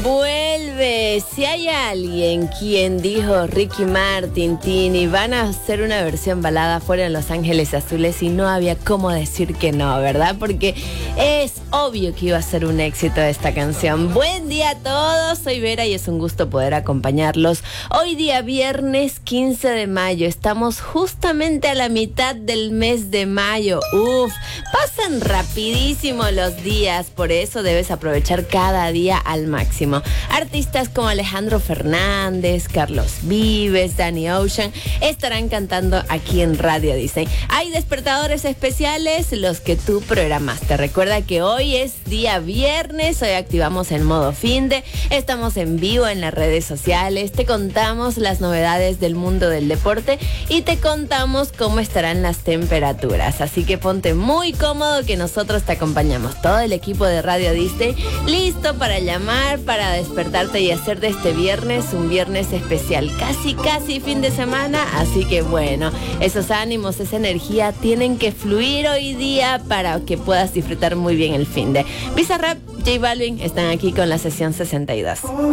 Vuelve. Si hay alguien quien dijo Ricky Martin, Tini, van a hacer una versión balada fuera en Los Ángeles Azules y no había cómo decir que no, ¿verdad? Porque es obvio que iba a ser un éxito esta canción. Buen día a todos, soy Vera y es un gusto poder acompañarlos. Hoy día viernes 15 de mayo, estamos justamente a la mitad del mes de mayo. Pasan rapidísimo los días, por eso debes aprovechar cada día al máximo. Artistas como Alejandro Fernández, Carlos Vives, Danny Ocean estarán cantando aquí en Radio Disney. Hay despertadores especiales, los que tú programaste. Recuerda que hoy es día viernes, hoy activamos el modo finde, estamos en vivo en las redes sociales, te contamos las novedades del mundo del deporte y te contamos cómo estarán las temperaturas. Así que ponte muy cómodo que nosotros te acompañamos, todo el equipo de Radio Disney, listo para llamar, para despertarte y hacer de este viernes un viernes especial, casi fin de semana. Así que bueno, esos ánimos, esa energía tienen que fluir hoy día para que puedas disfrutar muy bien el finde. Bizarrap, J Balvin están aquí con la sesión 62.